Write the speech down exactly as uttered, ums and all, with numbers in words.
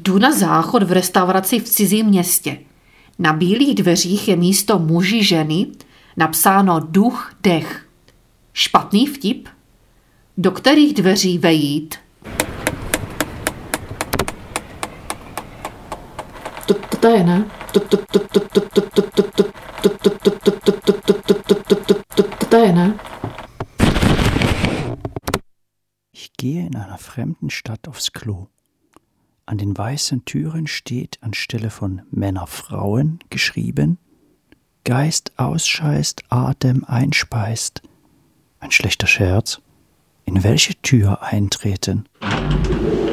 Jdu na záchod v restauraci v cizím městě. Na bílých dveřích je místo muži ženy napsáno duch dech. Špatný vtip? Do kterých dveří vejít? To je, ne? To je, ne? Ich gehe in einer fremden Stadt aufs Klo. An den weißen Türen steht anstelle von Männer, Frauen geschrieben: Geist ausscheißt, Atem einspeist. Ein schlechter Scherz. In welche Tür eintreten?